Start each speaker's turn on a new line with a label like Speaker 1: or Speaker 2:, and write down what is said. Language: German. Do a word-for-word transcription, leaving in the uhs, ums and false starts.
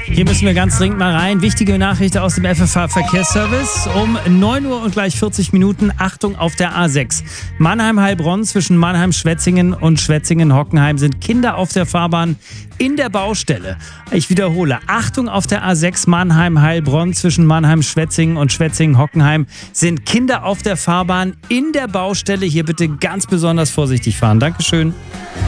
Speaker 1: Hier müssen wir ganz dringend mal rein. Wichtige Nachricht aus dem F F H-Verkehrsservice. Um neun Uhr und gleich vierzig Minuten. Achtung auf der A sechs. Mannheim-Heilbronn zwischen Mannheim-Schwetzingen und Schwetzingen-Hockenheim sind Kinder auf der Fahrbahn in der Baustelle. Ich wiederhole. Achtung auf der A sechs Mannheim-Heilbronn zwischen Mannheim-Schwetzingen und Schwetzingen-Hockenheim sind Kinder auf der Fahrbahn in der Baustelle. Hier bitte ganz besonders vorsichtig fahren. Dankeschön.